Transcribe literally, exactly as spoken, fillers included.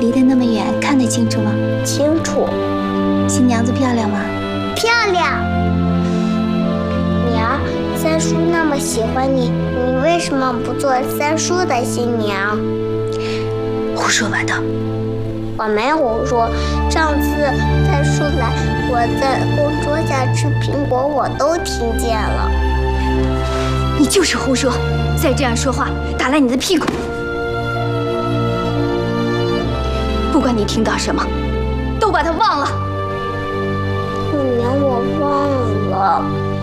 离得那么远，看得清楚吗？ 清楚。 新娘子漂亮吗？ 漂亮。娘，三叔那么喜欢你，你为什么不做三叔的新娘？ 胡说八道！ 我没胡说。上次三叔来，我在供桌下吃苹果，我都听见了。 你就是胡说！再这样说话，打烂你的屁股！不管你听到什么，都把它忘了。 娘，我忘了。